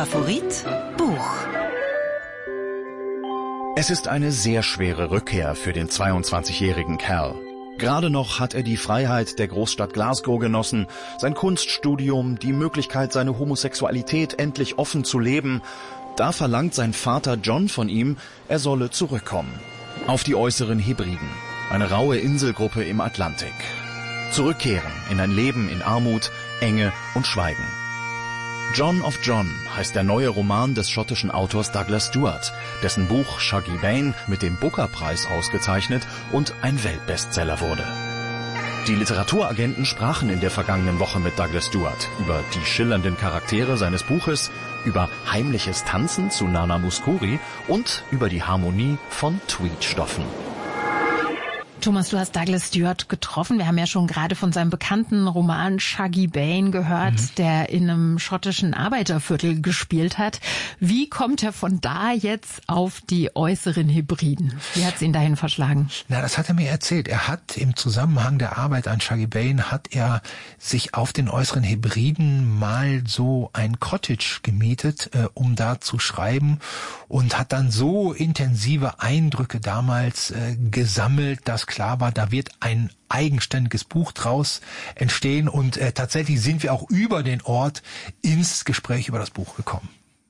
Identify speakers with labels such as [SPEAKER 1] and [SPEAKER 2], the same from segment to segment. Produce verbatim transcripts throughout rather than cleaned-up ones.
[SPEAKER 1] Favorit Buch.
[SPEAKER 2] Es ist eine sehr schwere Rückkehr für den zweiundzwanzigjährigen Cal. Gerade noch hat er die Freiheit der Großstadt Glasgow genossen, sein Kunststudium, die Möglichkeit, seine Homosexualität endlich offen zu leben. Da verlangt sein Vater John von ihm, er solle zurückkommen. Auf die äußeren Hebriden, eine raue Inselgruppe im Atlantik. Zurückkehren in ein Leben in Armut, Enge und Schweigen. John of John heißt der neue Roman des schottischen Autors Douglas Stuart, dessen Buch Shuggie Bain mit dem Booker-Preis ausgezeichnet und ein Weltbestseller wurde. Die Literaturagenten sprachen in der vergangenen Woche mit Douglas Stuart über die schillernden Charaktere seines Buches, über heimliches Tanzen zu Nana Mouskouri und über die Harmonie von Tweedstoffen.
[SPEAKER 3] Thomas, du hast Douglas Stuart getroffen. Wir haben ja schon gerade von seinem bekannten Roman Shuggie Bain gehört, mhm. der in einem schottischen Arbeiterviertel gespielt hat. Wie kommt er von da jetzt auf die äußeren Hebriden? Wie hat es ihn dahin verschlagen?
[SPEAKER 4] Na, das hat er mir erzählt. Er hat im Zusammenhang der Arbeit an Shuggie Bain hat er sich auf den äußeren Hebriden mal so ein Cottage gemietet, äh, um da zu schreiben, und hat dann so intensive Eindrücke damals äh, gesammelt, dass klar war, da wird ein eigenständiges Buch draus entstehen, und äh, tatsächlich sind wir auch über den Ort ins Gespräch über das Buch gekommen.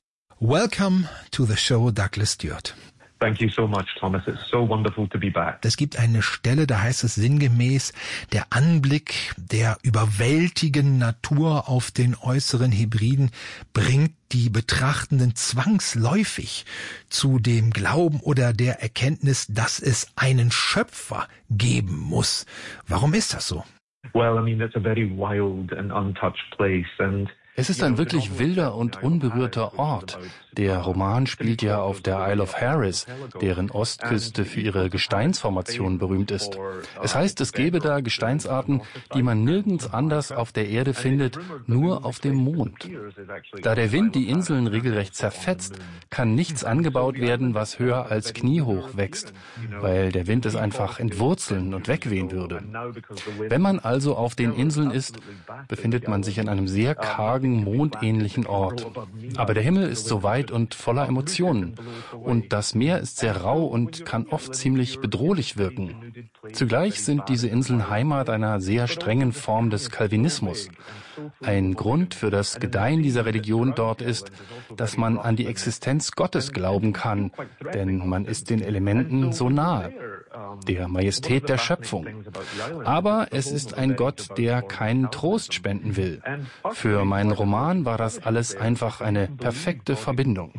[SPEAKER 4] Welcome to the show, Douglas Stuart.
[SPEAKER 5] Thank you so much, Thomas. It's so wonderful to be back.
[SPEAKER 4] Es gibt eine Stelle, da heißt es sinngemäß, der Anblick der überwältigenden Natur auf den äußeren Hebriden bringt die Betrachtenden zwangsläufig zu dem Glauben oder der Erkenntnis, dass es einen Schöpfer geben muss. Warum ist das so?
[SPEAKER 5] Well, I mean, it's a very wild and untouched place, and
[SPEAKER 6] es ist ein wirklich wilder und unberührter Ort. Der Roman spielt ja auf der Isle of Harris, deren Ostküste für ihre Gesteinsformation berühmt ist. Es heißt, es gäbe da Gesteinsarten, die man nirgends anders auf der Erde findet, nur auf dem Mond. Da der Wind die Inseln regelrecht zerfetzt, kann nichts angebaut werden, was höher als kniehoch wächst, weil der Wind es einfach entwurzeln und wegwehen würde. Wenn man also auf den Inseln ist, befindet man sich an einem sehr kargen, mondähnlichen Ort. Aber der Himmel ist so weit und voller Emotionen. Und das Meer ist sehr rau und kann oft ziemlich bedrohlich wirken. Zugleich sind diese Inseln Heimat einer sehr strengen Form des Calvinismus. Ein Grund für das Gedeihen dieser Religion dort ist, dass man an die Existenz Gottes glauben kann, denn man ist den Elementen so nahe, der Majestät der Schöpfung. Aber es ist ein Gott, der keinen Trost spenden will. Für meinen Roman war das alles einfach eine perfekte Verbindung.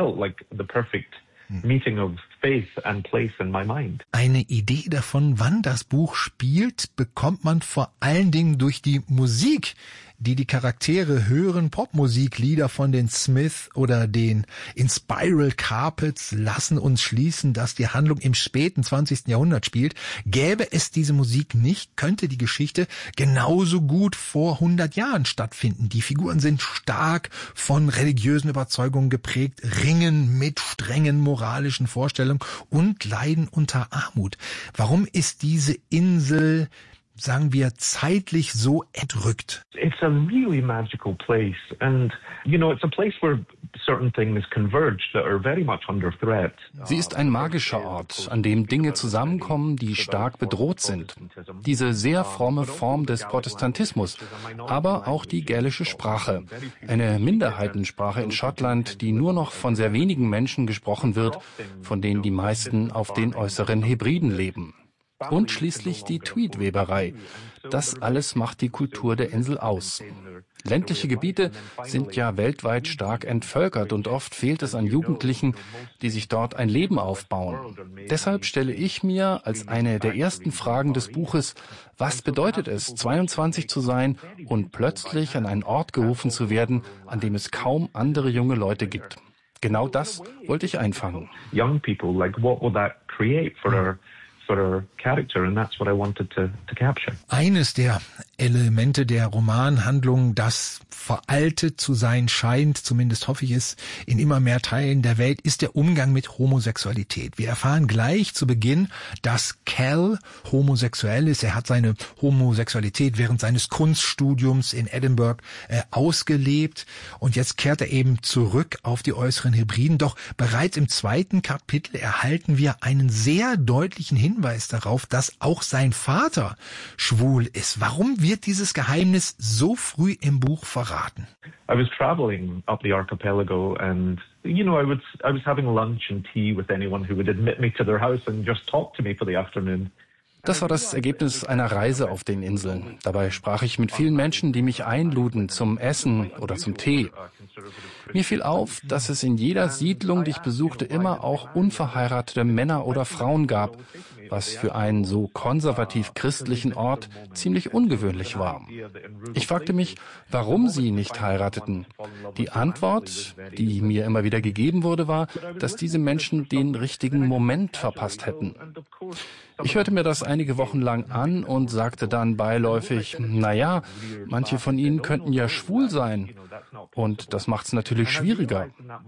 [SPEAKER 5] Meeting of faith and place in my mind.
[SPEAKER 4] Eine Idee davon, wann das Buch spielt, bekommt man vor allen Dingen durch die Musik, die die Charaktere hören. Popmusiklieder von den Smiths oder den Inspiral Carpets lassen uns schließen, dass die Handlung im späten zwanzigsten Jahrhundert spielt. Gäbe es diese Musik nicht, könnte die Geschichte genauso gut vor hundert Jahren stattfinden. Die Figuren sind stark von religiösen Überzeugungen geprägt, ringen mit strengen moralischen Vorstellungen und leiden unter Armut. Warum ist diese Insel, sagen wir, zeitlich so entrückt?
[SPEAKER 5] It's a really magical place, and you know, it's a place where certain things converge that are very much under threat.
[SPEAKER 6] Sie ist ein magischer Ort, an dem Dinge zusammenkommen, die stark bedroht sind. Diese sehr fromme Form des Protestantismus, aber auch die gälische Sprache, eine Minderheitensprache in Schottland, die nur noch von sehr wenigen Menschen gesprochen wird, von denen die meisten auf den äußeren Hebriden leben. Und schließlich die Tweedweberei. Das alles macht die Kultur der Insel aus. Ländliche Gebiete sind ja weltweit stark entvölkert und oft fehlt es an Jugendlichen, die sich dort ein Leben aufbauen. Deshalb stelle ich mir als eine der ersten Fragen des Buches, was bedeutet es, zweiundzwanzig zu sein und plötzlich an einen Ort gerufen zu werden, an dem es kaum andere junge Leute gibt. Genau das wollte ich einfangen.
[SPEAKER 5] Young people, like what will that create for our for her character, and that's what I wanted to, to capture.
[SPEAKER 4] Eines der Elemente der Romanhandlung, das veraltet zu sein scheint, zumindest hoffe ich es, in immer mehr Teilen der Welt, ist der Umgang mit Homosexualität. Wir erfahren gleich zu Beginn, dass Cal homosexuell ist. Er hat seine Homosexualität während seines Kunststudiums in Edinburgh äh, ausgelebt und jetzt kehrt er eben zurück auf die äußeren Hebriden. Doch bereits im zweiten Kapitel erhalten wir einen sehr deutlichen Hinweis darauf, dass auch sein Vater schwul ist. Warum wird dieses Geheimnis so früh im Buch verraten?
[SPEAKER 5] I was traveling up the archipelago and, you know, I was, I was having lunch and tea with anyone who would admit me to their house and just talk to me for the afternoon.
[SPEAKER 6] Das war das Ergebnis einer Reise auf den Inseln. Dabei sprach ich mit vielen Menschen, die mich einluden zum Essen oder zum Tee. Mir fiel auf, dass es in jeder Siedlung, die ich besuchte, immer auch unverheiratete Männer oder Frauen gab, was für einen so konservativ-christlichen Ort ziemlich ungewöhnlich war. Ich fragte mich, warum sie nicht heirateten. Die Antwort, die mir immer wieder gegeben wurde, war, dass diese Menschen den richtigen Moment verpasst hätten. Ich hörte mir das einige Wochen lang an und sagte dann beiläufig, na ja, manche von ihnen könnten ja schwul sein. Und das macht's natürlich schwieriger.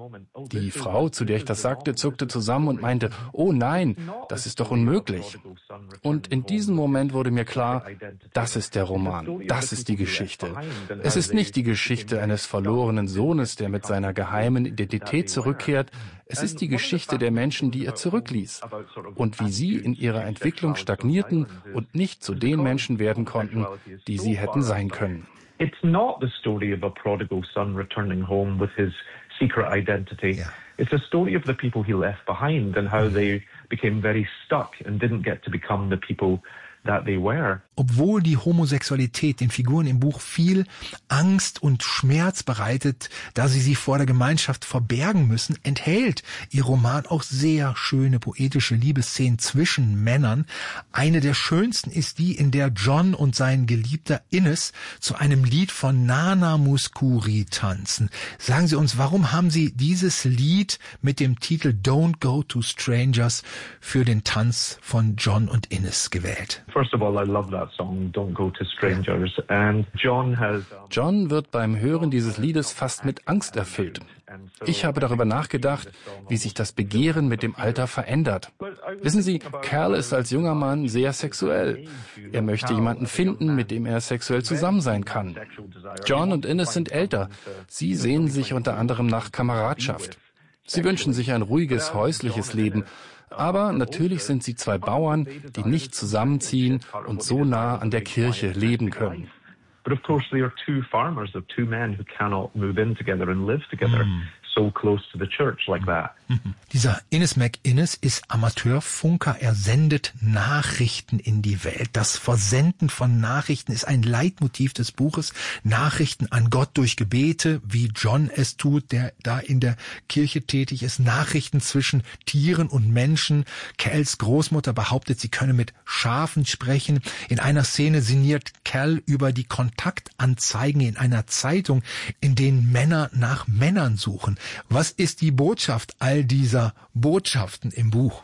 [SPEAKER 6] Die Frau, zu der ich das sagte, zuckte zusammen und meinte, oh nein, das ist doch unmöglich. Und in diesem Moment wurde mir klar, das ist der Roman, das ist die Geschichte. Es ist nicht die Geschichte eines verlorenen Sohnes, der mit seiner geheimen Identität zurückkehrt. Es ist die Geschichte der Menschen, die er zurückließ und wie sie in ihrer Entwicklung stagnierten und nicht zu den Menschen werden konnten, die sie hätten sein können.
[SPEAKER 5] It's not the story of a prodigal son returning home with his secret identity. Yeah. It's a story of the people he left behind and how they became very stuck and didn't get to become the people that they were.
[SPEAKER 4] Obwohl die Homosexualität den Figuren im Buch viel Angst und Schmerz bereitet, da sie sie vor der Gemeinschaft verbergen müssen, enthält ihr Roman auch sehr schöne poetische Liebesszenen zwischen Männern. Eine der schönsten ist die, in der John und sein Geliebter Innes zu einem Lied von Nana Mouskouri tanzen. Sagen Sie uns, warum haben Sie dieses Lied mit dem Titel Don't Go to Strangers für den Tanz von John und Innes gewählt?
[SPEAKER 5] First of all, I love that song, Don't Go to Strangers. And John has...
[SPEAKER 6] John wird beim Hören dieses Liedes fast mit Angst erfüllt. Ich habe darüber nachgedacht, wie sich das Begehren mit dem Alter verändert. Wissen Sie, Cal ist als junger Mann sehr sexuell. Er möchte jemanden finden, mit dem er sexuell zusammen sein kann. John und Innes sind älter. Sie sehnen sich unter anderem nach Kameradschaft. Sie wünschen sich ein ruhiges, häusliches Leben. Aber natürlich sind sie zwei Bauern, die nicht zusammenziehen und so nah an der Kirche leben können.
[SPEAKER 5] But of course they are two farmers, they're two men who cannot move in together and live together. Mm. So close to the church like that.
[SPEAKER 4] Dieser Innes McInnes ist Amateurfunker. Er sendet Nachrichten in die Welt. Das Versenden von Nachrichten ist ein Leitmotiv des Buches. Nachrichten an Gott durch Gebete, wie John es tut, der da in der Kirche tätig ist. Nachrichten zwischen Tieren und Menschen. Cals Großmutter behauptet, sie könne mit Schafen sprechen. In einer Szene sinniert Cal über die Kontaktanzeigen in einer Zeitung, in denen Männer nach Männern suchen. Was ist die Botschaft all dieser Botschaften im Buch?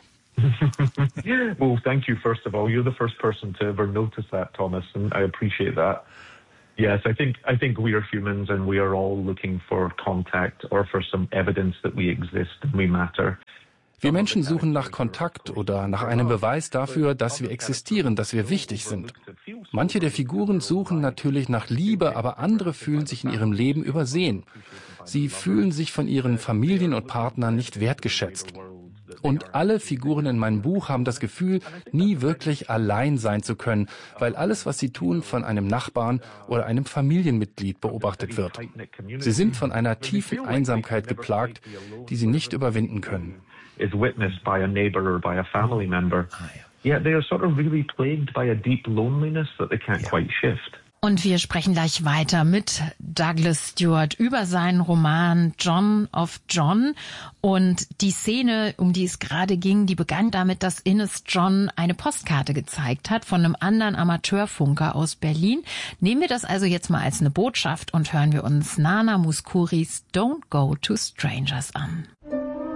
[SPEAKER 5] Well, thank you, first of all. You're the first person to ever notice that, Thomas, and I appreciate that. Yes, I think I think we are humans and we are all looking for contact or for some evidence that we exist and we matter.
[SPEAKER 6] Wir Menschen suchen nach Kontakt oder nach einem Beweis dafür, dass wir existieren, dass wir wichtig sind. Manche der Figuren suchen natürlich nach Liebe, aber andere fühlen sich in ihrem Leben übersehen. Sie fühlen sich von ihren Familien und Partnern nicht wertgeschätzt. Und alle Figuren in meinem Buch haben das Gefühl, nie wirklich allein sein zu können, weil alles, was sie tun, von einem Nachbarn oder einem Familienmitglied beobachtet wird. Sie sind von einer tiefen Einsamkeit geplagt, die sie nicht überwinden können.
[SPEAKER 5] Is witnessed by a neighbor or by a family member. Yet they are sort of really plagued by a deep loneliness that they can't quite shift.
[SPEAKER 3] Und wir sprechen gleich weiter mit Douglas Stewart über seinen Roman John of John. Und die Szene, um die es gerade ging, die begann damit, dass Innes John eine Postkarte gezeigt hat von einem anderen Amateurfunker aus Berlin. Nehmen wir das also jetzt mal als eine Botschaft und hören wir uns Nana Mouskouris Don't Go to Strangers an.